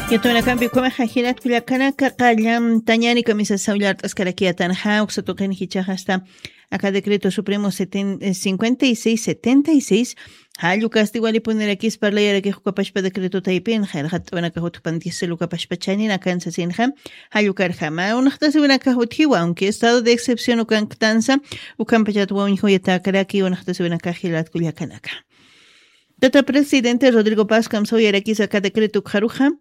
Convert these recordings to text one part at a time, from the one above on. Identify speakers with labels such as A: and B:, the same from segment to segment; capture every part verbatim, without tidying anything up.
A: Yatuna kampi kuma hajilat kulakana kakayam tañani camisa saular tascaraquia tanja uxatoquen hichaja hasta acá decreto supremo cincuenta y seis setenta y seis halu castiguali poner aquí parlayara que jukapashpa decreto taipin jarhat wana kahut pandise luka pashpachani na kansa sinja halu karjama unahta se wana kahut hiwa aunque estado de excepción ukan ktansa ukan pachatwa unjo yata karaki unahta se wana kajilat kulakanaka Tata presidente Rodrigo Paz kamsoyara aquí acá decreto karuja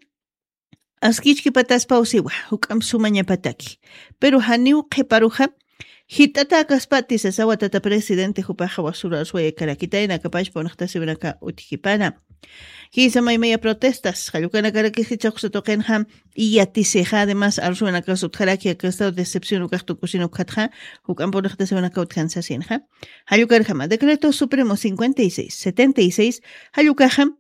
A: Askichki patas pausiwa, hukam sumaña pataki. Pero haniu qhiparuja, hitata kaspati sasawa tata presidente hupaja wasura suya karakitaina kapash ponaqtasi winaka utikipana. Hisa maymaya protestas, halukana karakisi chaqsatoqenha y yatiseja además arsuana kasutjaraki akastado de excepción ukaqtu kusino katja, hukam ponaqtasi winaka utkansa sinja. Halukarjama, decreto supremo cincuenta y seis setenta y seis, halukaja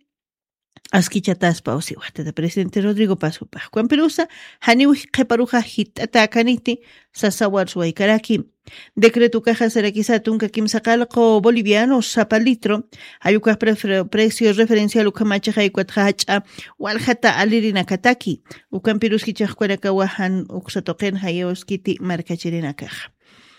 A: Askichatas pausiwa, tata presidente Rodrigo Paz Upaj. Juan Perusa, haniu qhiparuja hitata kaniti sasawar suaykaraki. Decreto caja sarakisa tunka kimsaqalqo boliviano sapalitro, ayukas precio referencial ukamachaja ikuatjacha, waljata alirina kataki, ukan Peruski chajkuarakawahan uksatoqen hayoskiti markachirina caja.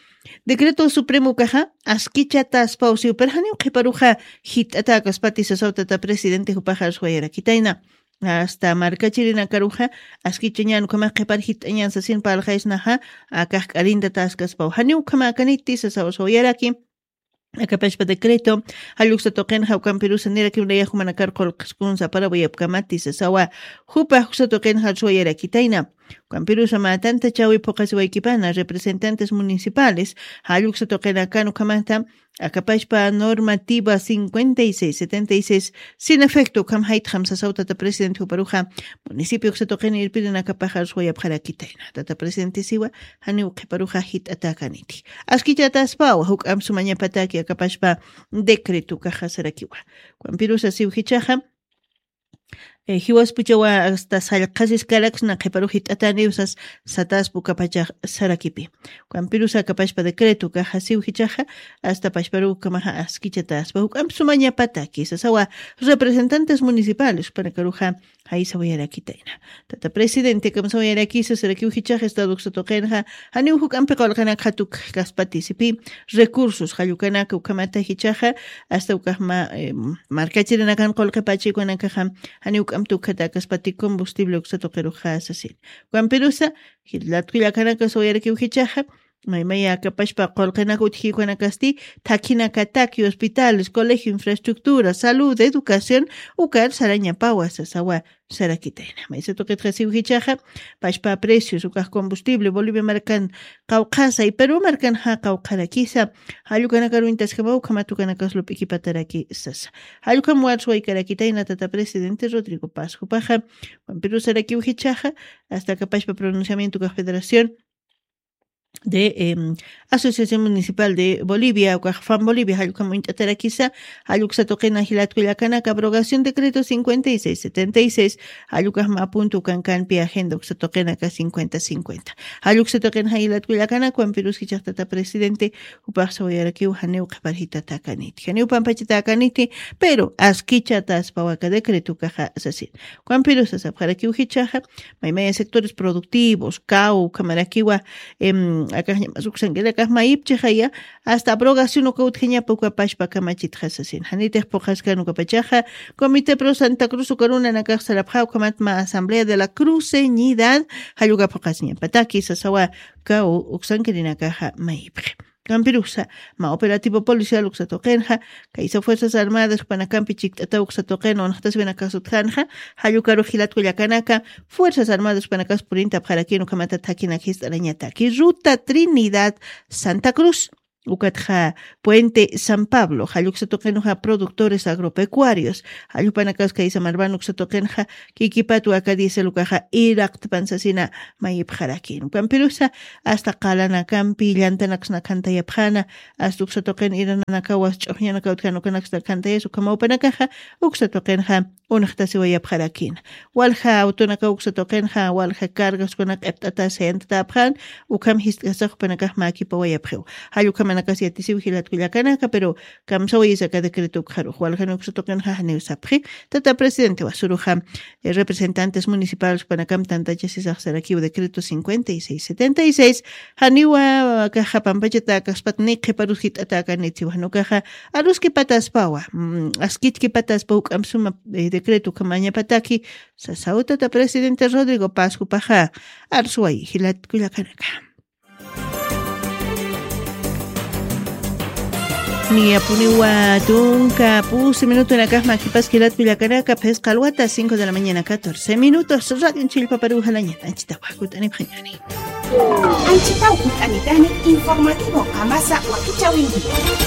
A: Decreto Supremo caja, askichatas pausiu perhaniu qhiparuja hitata kaspati sasawtata presidente hupajar suayara kitaina. Hasta marca chirina caruja, askichañan kuma qhipar hitañan sasin paljaisnaja, akaj karinda taskas pau. Haniu kama kaniti sasaw suayara ki. Akapashpa decreto, haluxa toquen haukan Perusa nira que unaya humanakar kolqskunsa para voyapkamati sasawa, hupa huxa toquen halsuayara kitaina. Juan Perusa matanta chawi pocas waikipana, representantes municipales, haluxa toquen acá kamata, akapashpa normativa cincuenta y seis setenta y seis, sin efecto, kam hait hamsa sautata presidente Huparuja, municipio huxa toquen irpiden akapajar suayapjara kitaina. Tata presidente siwa, haniu Huparuja hit atakaniti. Askichatas pau, huk amsumaña pataki akapashpa decreto caja sarakiwa. Juan Perusa siuhichaja, Eh, hiwas puchawa hasta salqasis karax na qhiparuhit atani usas satas pukapacha sarakipi. Juan Perusa kapashpa decreto caja siuhichaja hasta pashparu kamaha askichatas. Bahukam sumaña pataki sasawa representantes municipales para karuja haisa voyarakitaina. Tata presidente kamsawayarakisa sarakiuhichaja estado xatoqenja hani hukam peqolqana khatuk kaspatisipi recursos hayukanaka ukamata hichaja hasta ukahma eh, markachirina kan qolqapachi kunakaja hani ukam tukata kaspati combustible uksatoqeruja asasin. Juan Perusa hilatkullakanaka soyaraki uhichaja maymaya kapashpa qolqinaka utijikuanakasti takinakataki hospitales, colegio, infraestructura, salud, educación ukar saraña pawa sasawa sarakitaina. Maysa toqetqa siuhichaja pashpa precios ukaj combustible Bolivia marcan qawqasa y Perú marcan ha qawqarakisa hallukanaka ruintaskama ukamatukanaka slopikipataraki sasa. Hallukam warsuaykarakitaina tata presidente Rodrigo Paz Hupaja Juan Perú saraki uhichaja hasta kapashpa pronunciamiento ka federación de eh, Asociación Municipal de Bolivia, o Cajafán Bolivia, Hayukam Intataraquisa, Hayuksa Toquena Hilatkuilacana, abrogación decreto cincuenta y seis setenta y seis, Hayukasma punto cancan pia agenda, Uxatoquena K cincuenta cincuenta. Hayuksa Toquena Hilatkuilacana, Juan Pirus Hichachtata presidente, Upaxa Voyaraki, Uhaneu Kaparhita Takaniti, Haneu Pampachita Takaniti, pero Askichatas Pawaka decreto Caja Assassin. Juan Pirus Asapjaraki Uhichaja, Maimaya sectores productivos, Cau, Camaraquiwa, em, acá suksanguela kasmaip chihaya hasta abrogación ukautjeña pukapashpa kamachit hasasin hanitej pokaskanu kapachaja Comité Pro Santa Cruz ukaruna nakaj sarapjau kamatma Asamblea de la Cruceñidad hayuga pokasña pataki sasawa kau uksankelina kaja maipje Campirusa, ma operativo policial uxatoqenja, kaisa Fuerzas Armadas panacampi chiktata uxatoqeno nahtas benakasutjanja, hayukaro hilatkullakanaka, Fuerzas Armadas panakas purinta pjarakino kamata takinakis arañataki, Ruta Trinidad Santa Cruz. Ukatja Puente San Pablo, Hayuxatoquenja productores agropecuarios, Hayupanakas Kaisa Marban Uxatoquenja, Kikipatu Acadice Lucaja, Irak Pansasina, Mayip Harakin, Campirusa, hasta Kalana Campi, Llantanaxna Canta Yapjana, hasta Uxatoquen Iranakawas, Chojanakautano Canaxna Canta, Sukamaupanakaja, Uxatoquenja, unaqtasi wayapqarakin walja autonaka uksatoqenja walja cargas kunak eptata sentapjan ukam hiskasaq panakaj makipa wayapqew hallukamanakasi atisi vigilatkullakanaka pero kamsawayisaka decreto ukharuj walja uksatoqenja haneusapji tata presidente wasuruja eh, representantes municipales panakam tantachasisaqsarakiw decreto cincuenta y seis setenta y seis haniwa kaja pampachata kaspatniqi parujit ataka nitziwa kaja aruski pataspawa askitki pataspa ukamsuma eh, decreto kamaña pataki sasauta ta presidente Rodrigo Pascu paja arsuay hilat kullakanaka ni apuniwa tunka puse minuto en acá maquipas hilat kullakanaka pes calwata cinco de la mañana catorce minutos radio en Chilpa Paruja la ñata anchita wakutani bhañani
B: anchita wakutani tani informativo amasa wakichawingi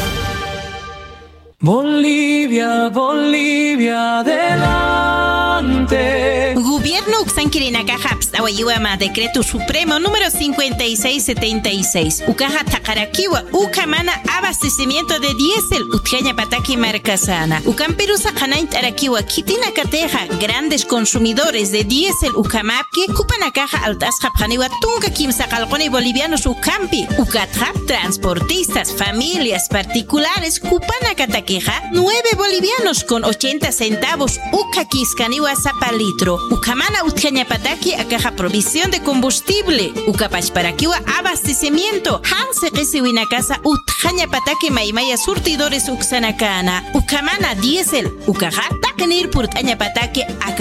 C: Bolivia, Bolivia, adelante.
D: Gobierno Uxanquirinaca Haps, Awayuama, Decreto Supremo número cincuenta y seis setenta y seis. Ucaja Takarakiwa, Ucamana, abastecimiento de diésel, Utjaña Pataki Marcasana. Ucamperusa Hanaint Arakiwa, Kitina Cateja, grandes consumidores de diésel, Ucamapki, Cupanakaja Altas Japaniwa, Tunca Kimsacalcone bolivianos Ucampi, Ucatja, transportistas, familias particulares, Cupanacataki. nueve bolivianos con ochenta centavos uca quiscaniwa zapalitro. Ucamana utjañapataki akaja provisión de combustible. Ucapachparakiwa abastecimiento. Hanse qisiwinakasa utjañapataki maimaya surtidores uxanakana. Ucamana diésel. Ucaja takenir purtañapataki